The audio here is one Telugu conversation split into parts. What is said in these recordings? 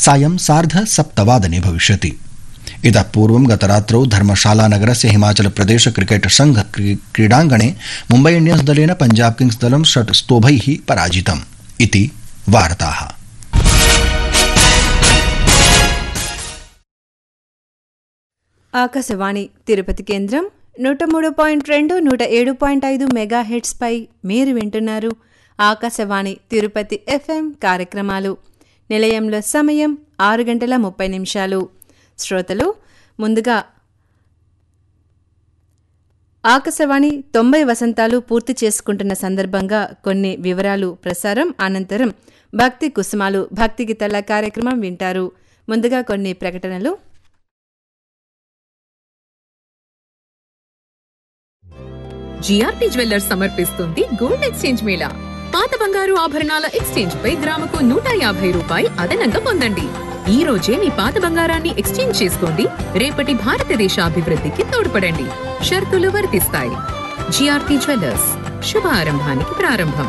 सायं 7:30 भविष्यति। इतः पूर्वं गतरात्रौ धर्मशालानगरस्य हिमाचलप्रदेश क्रिकेट संघ क्रीडाङ्गणे मुम्बै इंडियन्स दलेन पंजाब किंग्स दलं 6 स्तोभैः पराजितम् इति वार्ताः। ఆకాశవాణి తిరుపతి కేంద్రం 103.2 107.5 మెగాహెర్ట్జ్ పై మీరు వింటున్నారు ఆకాశవాణి తిరుపతి FM కార్యక్రమాలు. నిలయంలో సమయం 6:30 శ్రోతలు, ముందుగా ఆకాశవాణి 90 వసంతాలు పూర్తి చేసుకుంటున్న సందర్భంగా కొన్ని వివరాలు ప్రసారం, అనంతరం భక్తి కుసుమాలు భక్తి గీతాల కార్యక్రమం వింటారు. ముందుగా కొన్ని ప్రకటనలు. జిఆర్టీ జ్యువెల్లర్స్ సమర్పిస్తుంది గోల్డ్ ఎక్స్చేంజ్ మేళా. పాత బంగారు ఆభరణాల ఎక్స్చేంజ్ పై గ్రాముకు 150 రూపాయి అదనంగా పొందండి. ఈ రోజే మీ పాత బంగారాన్ని ఎక్స్చేంజ్ చేసుకోండి. రేపటి భారతదేశ అభివృద్ధికి తోడ్పడండి. షరతులు వర్తిస్తాయి. జిఆర్టీ జ్యువెల్లర్స్, శుభారంభానికి ప్రారంభం.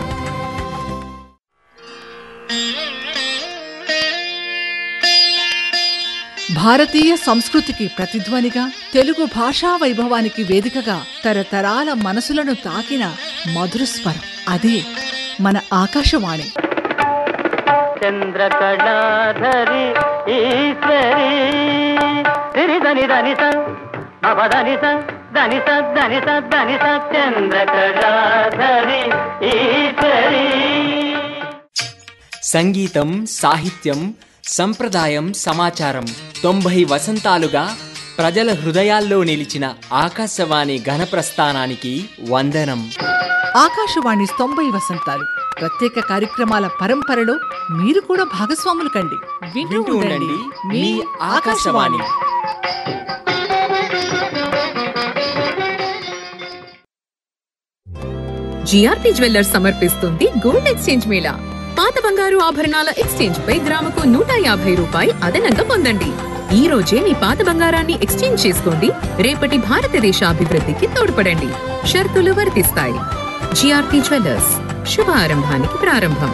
భారతీయ సంస్కృతికి ప్రతిధ్వనిగా, తెలుగు భాషా వైభవానికి వేదికగా తరతరాల మనసులను తాకిన మధుర స్వరం అదే మన ఆకాశవాణి. చంద్రకళాధరి ఈశ్వరి సిరిధని ధనిత అవధనిత ధనిత ధనిత ధనిత చంద్రకళాధరి ఈశ్వరి. సంగీతం, సాహిత్యం, సంప్రదాయం, సమాచారం 90 వసంతాలుగా ప్రజల హృదయాల్లో నిలిచిన ఆకాశవాణి ఘనప్రస్థానానికి వందనం. ఆకాశవాణి 90 వసంతాలు ప్రత్యేక కార్యక్రమాల పరంపరలో మీరు కూడా భాగస్వాములు కండి. వింటూ ఉండండి మీ ఆకాశవాణి. జిఆర్టీ జ్యువెల్లర్స్ సమర్పిస్తుంది గోల్డ్ ఎక్స్చేంజ్ మేళా. పాత బంగారు ఆభరణాల ఎక్స్చేంజ్ పై గ్రాముకు 150 రూపాయి అదనంగా పొందండి. ఈ రోజే మీ పాత బంగారాన్ని ఎక్స్చేంజ్ చేసుకోండి. రేపటి భారతదేశ అభివృద్ధికి తోడ్పడండి. షరతులు వర్తిస్తాయి. జిఆర్టీ జ్యువెల్లర్స్, శుభారంభానికి ప్రారంభం.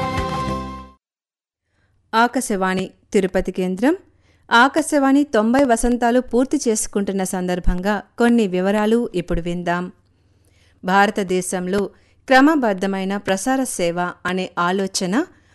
ఆకాశవాణి తిరుపతి కేంద్రం. ఆకాశవాణి 90 వసంతాలు పూర్తి చేసుకుంటున్న సందర్భంగా కొన్ని వివరాలు ఇప్పుడు విందాం. భారతదేశంలో క్రమబద్ధమైన ప్రసార సేవ అనే ఆలోచన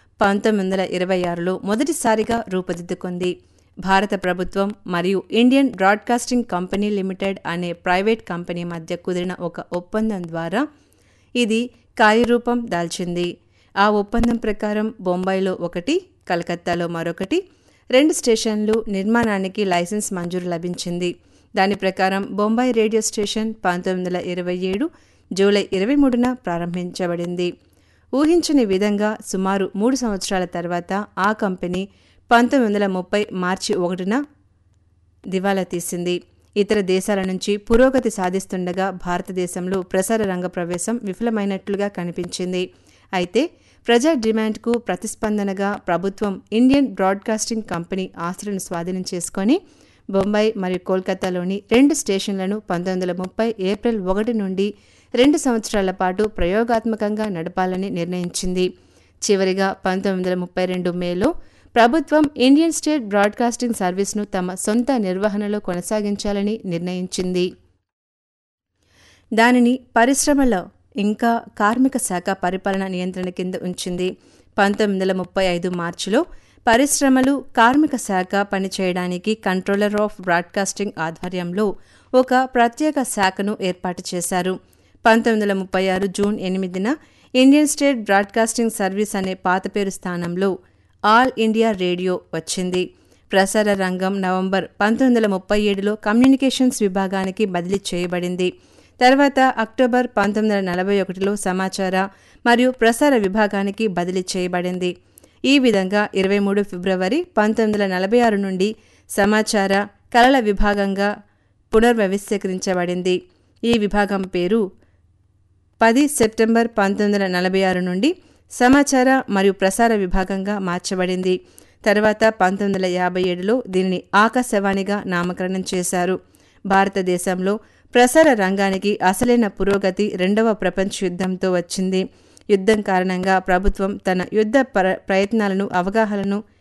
1926లో మొదటిసారిగా రూపుదిద్దుకుంది. భారత ప్రభుత్వం మరియు ఇండియన్ బ్రాడ్కాస్టింగ్ కంపెనీ లిమిటెడ్ అనే ప్రైవేట్ కంపెనీ మధ్య కుదిరిన ఒక ఒప్పందం ద్వారా ఇది కార్యరూపం దాల్చింది. ఆ ఒప్పందం ప్రకారం బొంబాయిలో ఒకటి, కలకత్తాలో మరొకటి, 2 స్టేషన్లు నిర్మాణానికి లైసెన్స్ మంజూరు లభించింది. దాని ప్రకారం బొంబాయి రేడియో స్టేషన్ 1927 జూలై 23న ప్రారంభించబడింది. ఊహించని విధంగా సుమారు 3 సంవత్సరాల తర్వాత ఆ కంపెనీ 1930 మార్చి 1న దివాలా తీసింది. ఇతర దేశాల నుంచి పురోగతి సాధిస్తుండగా భారతదేశంలో ప్రసార రంగ ప్రవేశం విఫలమైనట్లుగా కనిపించింది. అయితే ప్రజా డిమాండ్కు ప్రతిస్పందనగా ప్రభుత్వం ఇండియన్ బ్రాడ్కాస్టింగ్ కంపెనీ ఆస్తులను స్వాధీనం చేసుకొని బొంబాయి మరియు కోల్కతాలోని 2 స్టేషన్లను 1930 ఏప్రిల్ 1 నుండి 2 సంవత్సరాల పాటు ప్రయోగాత్మకంగా నడపాలని నిర్ణయించింది. చివరిగా 1932 మేలో ప్రభుత్వం ఇండియన్ స్టేట్ బ్రాడ్కాస్టింగ్ సర్వీస్ను తమ సొంత నిర్వహణలో కొనసాగించాలని నిర్ణయించింది. దానిని పరిశ్రమల ఇంకా కార్మిక శాఖ పరిపాలన నియంత్రణ కింద ఉంచింది. 1935 మార్చిలో పరిశ్రమలు, కార్మిక శాఖ పనిచేయడానికి కంట్రోలర్ ఆఫ్ బ్రాడ్కాస్టింగ్ ఆధ్వర్యంలో ఒక ప్రత్యేక శాఖను ఏర్పాటు చేశారు. 1936 June 8న Indian state broadcasting service అనే పాత పేరు స్థానంలో ఆల్ ఇండియా రేడియో వచ్చింది. ప్రసార రంగం నవంబర్ 1937లో కమ్యూనికేషన్స్ విభాగానికి బదిలీ చేయబడింది. తర్వాత అక్టోబర్ 1941లో సమాచార మరియు ప్రసార విభాగానికి బదిలీ చేయబడింది. ఈ విధంగా 23 ఫిబ్రవరి 1946 నుండి సమాచార కళల విభాగంగా పునర్వ్యవస్థీకరించబడింది. ఈ విభాగం పేరు 10 సెప్టెంబర్ 1946 నుండి సమాచార మరియు ప్రసార విభాగంగా మార్చబడింది. తర్వాత 1957లో దీనిని ఆకాశవాణిగా నామకరణం చేశారు. భారతదేశంలో ప్రసార రంగానికి అసలైన పురోగతి 2వ ప్రపంచ యుద్ధంతో వచ్చింది. యుద్ధం కారణంగా ప్రభుత్వం తన యుద్ధ ప్రయత్నాలను, అవగాహనను